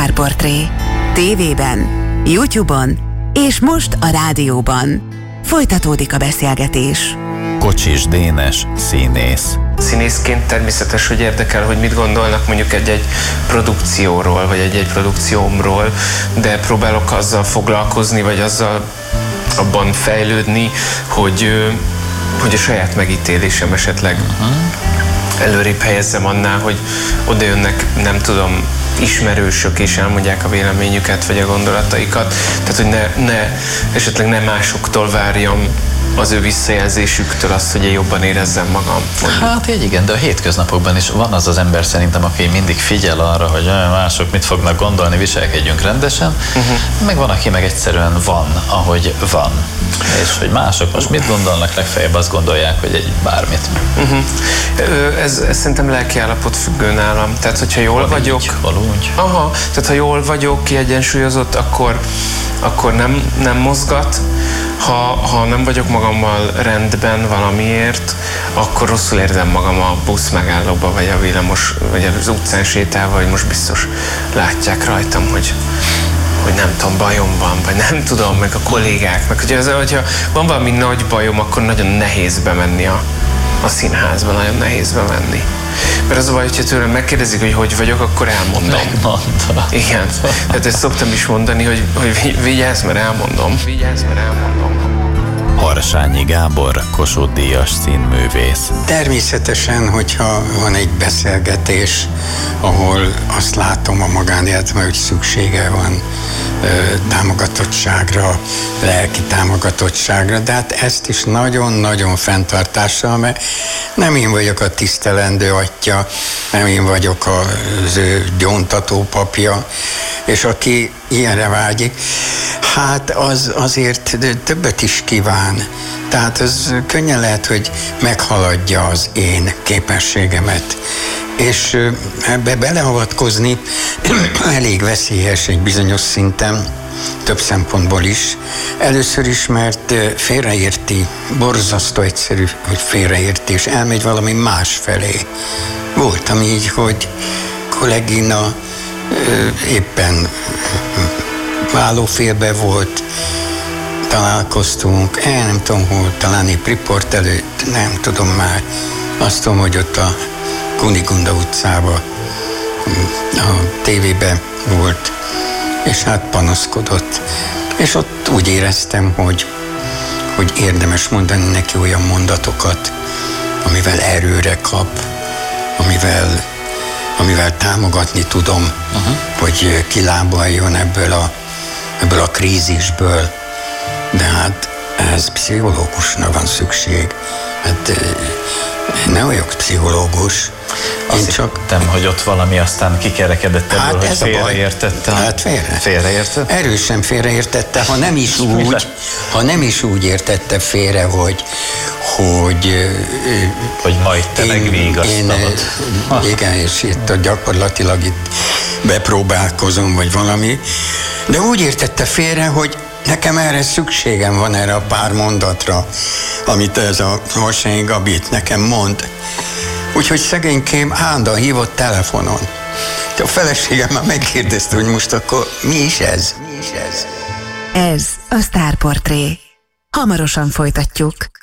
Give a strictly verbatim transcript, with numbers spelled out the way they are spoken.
Sztárportré. tévében, YouTube-on és most a rádióban. Folytatódik a beszélgetés. Kocsis Dénes, színész. Színészként természetes, hogy érdekel, hogy mit gondolnak mondjuk egy-egy produkcióról, vagy egy-egy produkciómról, de próbálok azzal foglalkozni, vagy azzal abban fejlődni, hogy, hogy a saját megítélésem esetleg uh-huh. előrébb helyezzem annál, hogy oda jönnek, nem tudom, ismerősök és elmondják a véleményüket, vagy a gondolataikat. Tehát, hogy ne, ne, esetleg nem másoktól várjam az ő visszajelzésüktől azt, hogy én jobban érezzem magam. Mondjuk. Hát így igen, de a hétköznapokban is van az az ember szerintem, aki mindig figyel arra, hogy mások mit fognak gondolni, viselkedjünk rendesen, uh-huh. meg van, aki meg egyszerűen van, ahogy van. És hogy mások most mit gondolnak, legfeljebb azt gondolják, hogy egy bármit. Uh-huh. Ez, ez szerintem lelkiállapot függő nálam. Tehát, hogyha jól Valúgy, vagyok... Valúgy. Aha, tehát ha jól vagyok, kiegyensúlyozott, akkor, akkor nem, nem mozgat. Ha, ha nem vagyok magammal rendben valamiért, akkor rosszul érzem magam a busz megállóba, vagy a villamos, vagy az utcán sétálva, hogy most biztos látják rajtam, hogy, hogy nem tudom, bajom van, vagy nem tudom, meg a kollégák, meg hogyha, hogyha van valami nagy bajom, akkor nagyon nehéz bemenni a, a színházba, nagyon nehéz bemenni. Mert az a baj, hogyha tőlem megkérdezik, hogy hogy vagyok, akkor elmondom. Megmondta. Igen. Tehát ezt szoktam is mondani, hogy, hogy vigyázz, mert elmondom. Vigyázz, mert elmondom. Harsányi Gábor, Kossuth-díjas színművész. Természetesen, hogyha van egy beszélgetés, ahol azt látom a magánéletben, hogy szüksége van ö, támogatottságra, lelki támogatottságra, de hát ezt is nagyon-nagyon fenntartással, mert nem én vagyok a tisztelendő atya, nem én vagyok az ő gyóntató papja, és aki ilyenre vágyik, hát az azért többet is kíván. Tehát az könnyen lehet, hogy meghaladja az én képességemet. És ebbe beleavatkozni elég veszélyes egy bizonyos szinten, több szempontból is. Először is, mert félreérti, borzasztó egyszerű, hogy félreérti, és elmegy valami más felé. Voltam így, hogy kollégina éppen vállófélbe volt, találkoztunk, el nem tudom hol, talán épp riport előtt, nem tudom már. Azt tudom, hogy ott a Kunigunda utcában a tévében volt, és hát panaszkodott. És ott úgy éreztem, hogy, hogy érdemes mondani neki olyan mondatokat, amivel erőre kap, amivel, amivel támogatni tudom, uh-huh. hogy kilábaljon ebből a, ebből a krízisből. De hát ez pszichológusnak van szükség. Hát ne vagyok pszichológus. Azt csak hittem, hogy ott valami aztán kikerekedett ebből, hát hogy félreértette. Hát félre. Félreértette? Erősen félreértette, ha nem is úgy, ha nem is úgy értette félre, hogy hogy, hogy majd te megvigasztalod. Igen, és itt gyakorlatilag itt bepróbálkozom, vagy valami. De úgy értette félre, hogy nekem erre szükségem van, erre a pár mondatra, amit ez a Harsányi Gabi nekem mond. Úgyhogy szegénykém állandóan hívott telefonon. A feleségem már megkérdezte, hogy most akkor mi is ez? Mi is ez? Ez a Sztárportré. Hamarosan folytatjuk.